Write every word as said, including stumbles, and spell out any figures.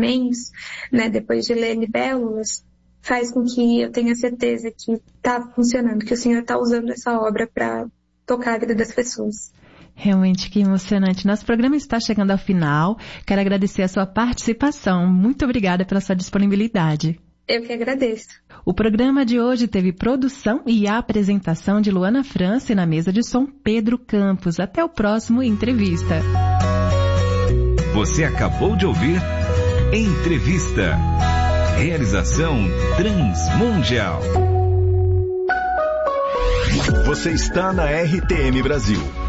ensinamentos, né, depois de ler libélulas, faz com que eu tenha certeza que está funcionando, que o Senhor está usando essa obra para tocar a vida das pessoas. Realmente que emocionante. Nosso programa está chegando ao final. Quero agradecer a sua participação. Muito obrigada pela sua disponibilidade. Eu que agradeço. O programa de hoje teve produção e apresentação de Luana França e na mesa de som Pedro Campos. Até o próximo Entrevista. Você acabou de ouvir Entrevista. Realização Transmundial. Você está na R T M Brasil.